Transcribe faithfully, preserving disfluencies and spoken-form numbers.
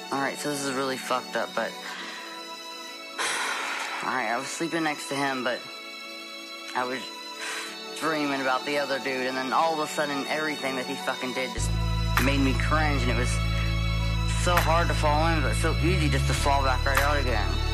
Alright, so this is really fucked up, but... Alright, I was sleeping next to him, but... I was dreaming about the other dude, and then all of a sudden, everything that he fucking did just made me cringe, and it was so hard to fall in, but so easy just to fall back right out again.